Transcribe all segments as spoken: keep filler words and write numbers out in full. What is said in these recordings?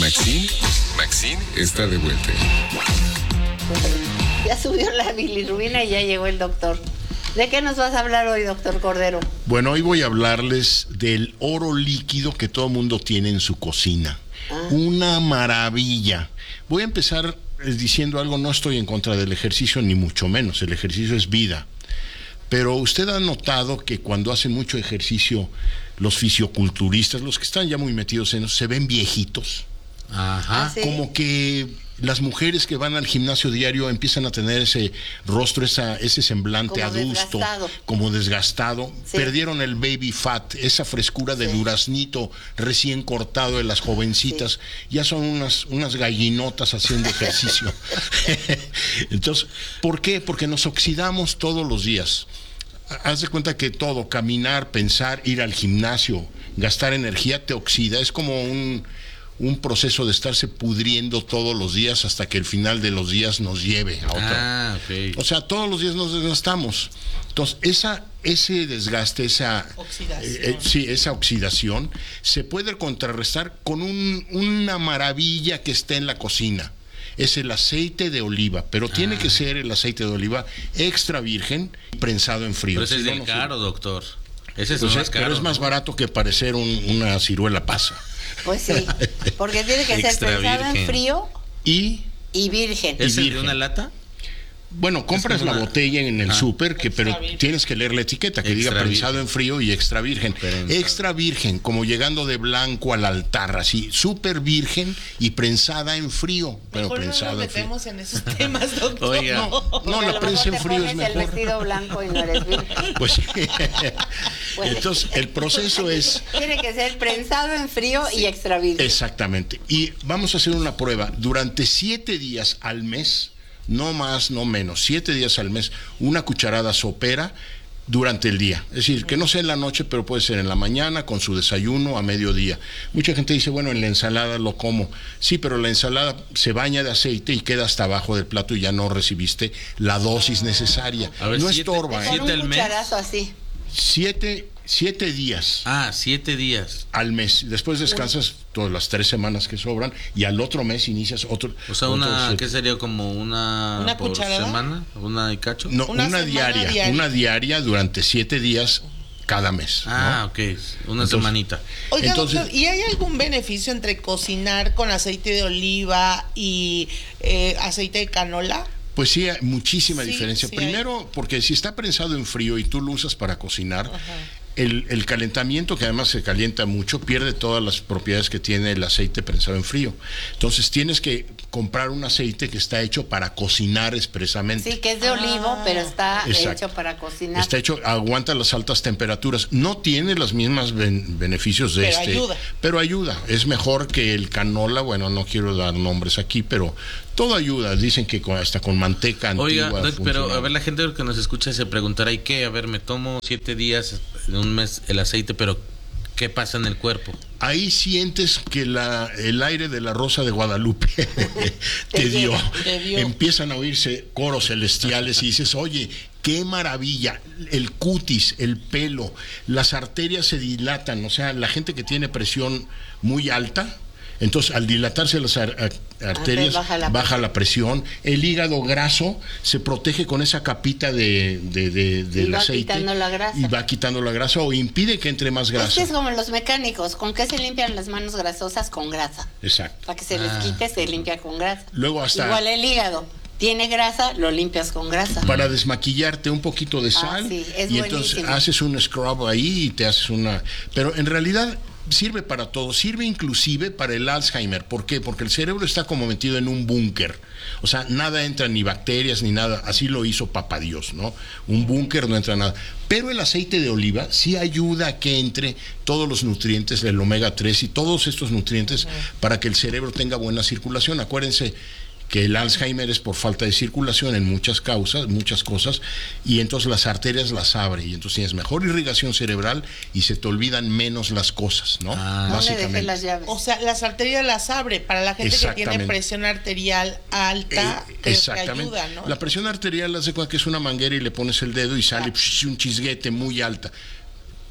Maxine, Maxine está de vuelta. Ya subió la bilirrubina y ya llegó el doctor. ¿De qué nos vas a hablar hoy, doctor Cordero? Bueno, hoy voy a hablarles del oro líquido que todo mundo tiene en su cocina. Ah. Una maravilla. Voy a empezar diciendo algo, no estoy en contra del ejercicio, ni mucho menos. El ejercicio es vida. Pero usted ha notado que cuando hacen mucho ejercicio, los fisioculturistas, los que están ya muy metidos en eso, se ven viejitos. Ajá. ¿Ah, sí? Como que las mujeres que van al gimnasio diario empiezan a tener ese rostro, esa, ese semblante como adusto, desgastado. como desgastado. Sí. Perdieron el baby fat, esa frescura de Sí. duraznito recién cortado de las jovencitas. Sí. Ya son unas, unas gallinotas haciendo ejercicio. Entonces, ¿por qué? Porque nos oxidamos todos los días. Haz de cuenta que todo, caminar, pensar, ir al gimnasio, gastar energía, te oxida. Es como un... un proceso de estarse pudriendo todos los días hasta que el final de los días nos lleve a otra. Ah, okay. O sea, todos los días nos desgastamos. Entonces, esa, ese desgaste, esa oxidación, eh, eh, sí, esa oxidación se puede contrarrestar con un, una maravilla que está en la cocina. Es el aceite de oliva, pero ah. tiene que ser el aceite de oliva extra virgen, prensado en frío. Pero ese si es no, del no caro, doctor. Ese es pues más es, caro. Pero es más ¿no? barato que parecer un, una ciruela pasa. Pues sí, porque tiene que ser Extra pensado virgen. en frío Y y virgen. ¿Es y el virgen. de una lata? Bueno, compras una... la botella en el ah. súper, que pero Extra tienes que leer la etiqueta, que Extra diga prensado virgen. en frío y extra virgen. Prensado. Extra virgen, como llegando de blanco al altar, así, súper virgen y prensada en frío. Pero Mejor prensada no nos en frío. metemos en esos temas, doctor. Oiga. No, no, Porque a la lo prensa mejor en te frío es pones el mejor. vestido blanco y no eres virgen. Pues sí. Pues, Entonces, el proceso es... Tiene que ser prensado en frío y extra virgen. Exactamente. Y vamos a hacer una prueba. Durante siete días al mes, no más, no menos, siete días al mes, una cucharada sopera durante el día. Es decir, que no sea en la noche, pero puede ser en la mañana, con su desayuno, a mediodía. Mucha gente dice, bueno, en la ensalada lo como. Sí, pero la ensalada se baña de aceite y queda hasta abajo del plato y ya no recibiste la dosis necesaria. A ver, no siete- estorba, Con ¿eh? siete un al mes. cucharazo así. Siete, siete días Ah, siete días. al mes. Después descansas todas las tres semanas que sobran y al otro mes inicias otro. O sea, otros una, siete. ¿qué sería? ¿Como una, ¿Una por cucharada? semana? ¿Una y cacho? No, Una una, semana diaria, diaria. una diaria durante siete días cada mes. Ah, ¿no? ok. Una Entonces, semanita. Oiga, Entonces- doctor, ¿y hay algún beneficio entre cocinar con aceite de oliva y eh, aceite de canola? Pues sí, hay muchísima Sí, diferencia. sí Primero, porque si está prensado en frío y tú lo usas para cocinar, el, el calentamiento, que además se calienta mucho, pierde todas las propiedades que tiene el aceite prensado en frío. Entonces tienes que comprar un aceite que está hecho para cocinar expresamente. Sí, que es de olivo, pero está Exacto. hecho para cocinar. Está hecho, aguanta las altas temperaturas. No tiene los mismos ben- beneficios de Pero este. ayuda. Pero ayuda. Es mejor que el canola. Bueno, no quiero dar nombres aquí, pero todo ayuda. Dicen que con, hasta con manteca Oiga, antigua. doc, pero funciona. a ver, la gente que nos escucha se preguntará, ¿y qué? A ver, me tomo siete días en un mes el aceite, pero ¿qué pasa en el cuerpo? Ahí sientes que la, el aire de la Rosa de Guadalupe te, Te dio. llega, te dio. Empiezan a oírse coros celestiales y dices, oye, qué maravilla. El cutis, el pelo, las arterias se dilatan. O sea, la gente que tiene presión muy alta, entonces al dilatarse las ar- ar- arterias baja la baja la presión. El hígado graso se protege con esa capita de, de, de- del Y va aceite quitando la grasa. y va quitando la grasa o impide que entre más Es grasa. que es como los mecánicos, ¿con qué se limpian las manos grasosas? Con grasa. Exacto. Para que se Ah. les quite, se limpia con grasa. Luego hasta- Igual el hígado. Tiene grasa, lo limpias con grasa. Para desmaquillarte un poquito de sal, sí, es y entonces buenísimo. haces un scrub ahí y te haces una... Pero en realidad sirve para todo, sirve inclusive para el Alzheimer. ¿Por qué? Porque el cerebro está como metido en un búnker. O sea, nada entra, ni bacterias, ni nada. Así lo hizo Papá Dios, ¿no? Un búnker, no entra nada. Pero el aceite de oliva sí ayuda a que entre todos los nutrientes del omega tres y todos estos nutrientes para que el cerebro tenga buena circulación. Acuérdense que el Alzheimer es por falta de circulación en muchas causas, muchas cosas, y entonces las arterias las abre, y entonces tienes mejor irrigación cerebral y se te olvidan menos las cosas, ¿no? Ah. ¿Dónde dejé las llaves? O sea, las arterias las abre para la gente que tiene Exactamente. presión arterial alta, Eh, pero que exactamente. ayuda, ¿no? La presión arterial hace cuenta que es una manguera y le pones el dedo y sale psh, un chisguete muy alta.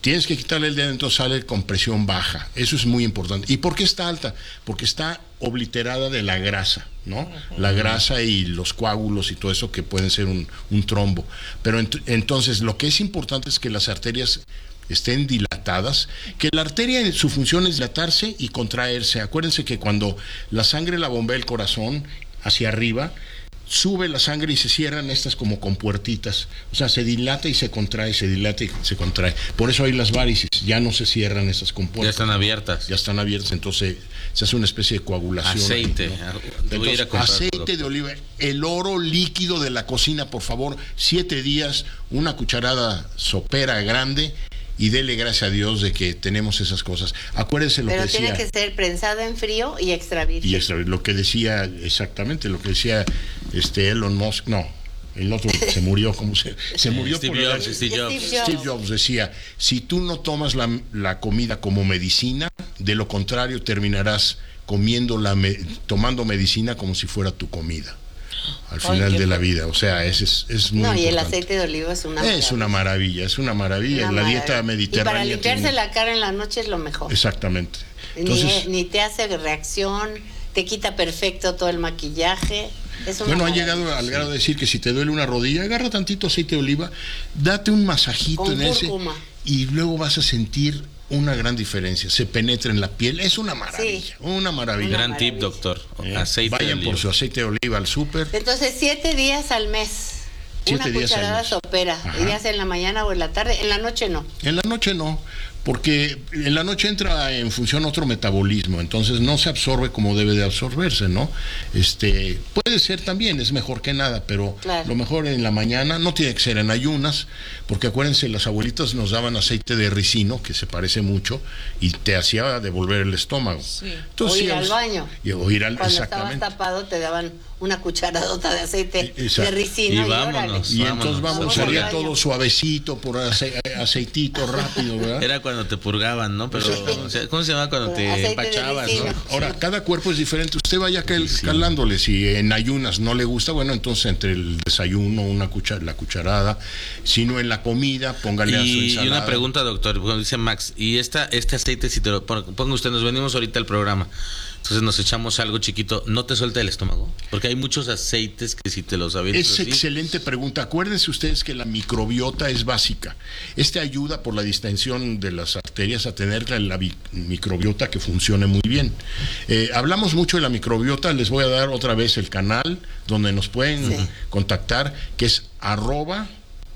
Tienes que quitarle el dedo, entonces sale con presión baja. Eso es muy importante. ¿Y por qué está alta? Porque está obliterada de la grasa, ¿no? Uh-huh. La grasa y los coágulos y todo eso que pueden ser un, un trombo. Pero ent- entonces lo que es importante es que las arterias estén dilatadas, que la arteria su función es dilatarse y contraerse. Acuérdense que cuando la sangre la bombea el corazón hacia arriba, sube la sangre y se cierran estas como compuertitas, o sea, se dilata y se contrae, se dilata y se contrae. Por eso hay las varices, ya no se cierran esas compuertas. Ya están abiertas. Ya están abiertas, entonces se hace una especie de coagulación. Aceite. Ahí, ¿no? Te voy a ir a Entonces, comprar aceite todo. de oliva, el oro líquido de la cocina, por favor, siete días, una cucharada sopera grande. Y dele gracias a Dios de que tenemos esas cosas. Acuérdense lo Pero que decía. tiene que ser prensado en frío y extra virgen. Y extra, lo que decía, exactamente, lo que decía este Elon Musk, no, el otro se murió, como se, se murió Steve por Jobs, el- Steve Jobs. Steve Steve Jobs decía, si tú no tomas la, la comida como medicina, de lo contrario terminarás comiendo la me- tomando medicina como si fuera tu comida. Al Ay, final qué de la fuerte. vida, o sea, es, es, es muy No, y el importante. aceite de oliva es una Es una maravilla, es una maravilla. Una la dieta maravilla. mediterránea. Y para limpiarse tiene- la cara en la noche es lo mejor. Exactamente. Ni- Entonces, ni, te hace reacción, te quita perfecto todo el maquillaje. Es una bueno, ha maravilla. llegado al grado de decir que si te duele una rodilla, agarra tantito aceite de oliva, date un masajito Con en ese cúrcuma. y luego vas a sentir una gran diferencia. Se penetra en la piel, es una maravilla, Sí. una maravilla. Una Gran tip, maravilla. doctor. Eh, Aceite de Vayan por oliva. su aceite de oliva al súper. Entonces, siete días al mes. Siete Una días al cucharada mes. sopera. Ajá. Y ya sea en la mañana o en la tarde. En la noche no. En la noche no, porque en la noche entra en función otro metabolismo, entonces no se absorbe como debe de absorberse, ¿no? Este, puede ser también, es mejor que nada, pero Claro. lo mejor en la mañana, no tiene que ser en ayunas, porque acuérdense, las abuelitas nos daban aceite de ricino, que se parece mucho, y te hacía devolver el estómago. Sí. Entonces, O ir sí, al baño. Y, o ir al, Cuando exactamente. estabas tapado te daban una cucharadota de aceite Exacto. de ricino. Y Y, vámonos. órale. Y entonces Vámonos. vamos, Vamos salía al todo baño. suavecito, por ace- aceitito rápido, ¿verdad? Era cuando te purgaban, ¿no? Pero, Sí. o sea, ¿cómo se llama cuando te Aceite de empachabas, ricino. no? Ahora, cada cuerpo es diferente. Usted vaya cal- calándole. Si en ayunas no le gusta, bueno, entonces entre el desayuno, una cuchara, la cucharada. Si no en la comida, póngale a su Y, y ensalada. una pregunta, doctor, cuando dice Max, y esta, este aceite, si te lo pon- ponga usted, nos venimos ahorita al programa, entonces nos echamos algo chiquito, ¿no te suelta el estómago? Porque hay muchos aceites que si te los avientas Es así, excelente pregunta. Acuérdense ustedes que la microbiota es básica. Este ayuda por la distensión de las arterias a tener la, la bi- microbiota que funcione muy bien. Eh, hablamos mucho de la microbiota. Les voy a dar otra vez el canal donde nos pueden Sí. contactar, que es arroba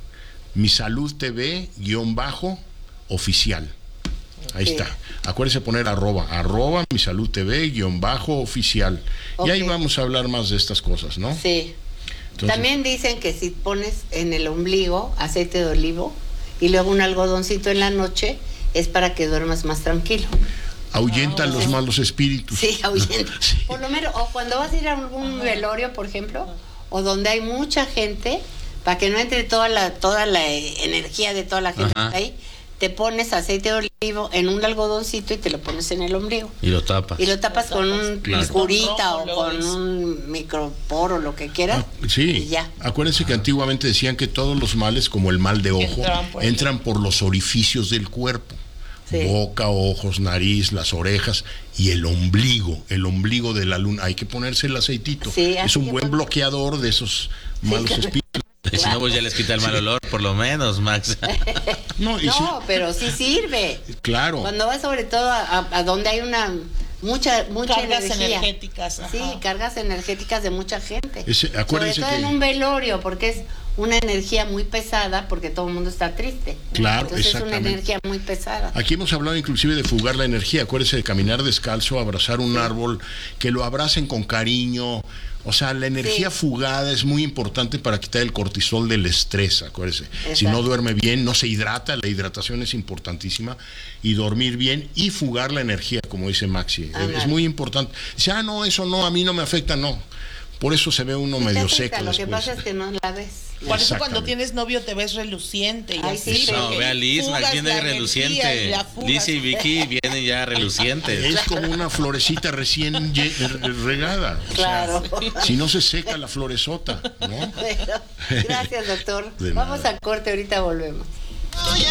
mi salud tv guión bajo oficial. Ahí Sí. está. Acuérdense poner arroba, arroba mi salud tv guión bajo oficial. Y ahí Ok. vamos a hablar más de estas cosas, ¿no? Sí. Entonces- También dicen que si pones en el ombligo aceite de olivo y luego un algodoncito en la noche, es para que duermas más tranquilo. Ahuyenta Ah, los sí. malos espíritus. Sí, ahuyenta. Sí. Por lo menos, o cuando vas a ir a algún velorio, por ejemplo, o donde hay mucha gente, para que no entre toda la toda la eh, energía de toda la gente que Ajá. está ahí, te pones aceite de olivo en un algodoncito y te lo pones en el ombligo. y lo tapas. Y lo tapas con un Claro. curita o Con rojo, con luego un microporo, lo que quieras. Ah, sí, Y ya. acuérdense que antiguamente decían que todos los males, como el mal de ojo, Entraban por ahí. entran por los orificios del cuerpo. Sí. Boca, ojos, nariz, las orejas y el ombligo, el ombligo de la luna. Hay que ponerse el aceitito. Sí, es así un que buen pon- bloqueador de esos malos claro. espíritus. Y si no, pues ya les quita el mal olor, por lo menos, Max. No, y No, sí, pero sí sirve. claro. Cuando vas sobre todo a, a- a donde hay una mucha mucha Cargas energía. energéticas. Sí, ajá. cargas energéticas de mucha gente. Ese- sobre acuérdense todo que- en un velorio, porque es una energía muy pesada, porque todo el mundo está triste. Claro, Entonces es una exactamente. energía muy pesada. Aquí hemos hablado inclusive de fugar la energía. Acuérdense de caminar descalzo, abrazar un árbol, que lo abracen con cariño. O sea, la energía Sí. fugada es muy importante para quitar el cortisol del estrés, acuérdense. Si no Exacto. duerme bien, no se hidrata, la hidratación es importantísima, y dormir bien y fugar la energía, como dice Maxi. Ándale. Es muy importante. Dice, ah, no, eso no, a mí no me afecta, no. Por eso se ve uno Sí, te medio afecta, seco Lo que después. pasa es que no la ves. Por eso cuando Exactamente. tienes novio te ves reluciente y Ay, así. sí, No, porque ve a Liz, fugas Max viene la reluciente. energía y la fugas. Liz y Vicky vienen ya relucientes. Es como una florecita recién ye- regada. O sea, Claro. si no se seca la floresota, ¿no? Bueno, gracias, doctor. De Vamos nada. a corte, ahorita volvemos.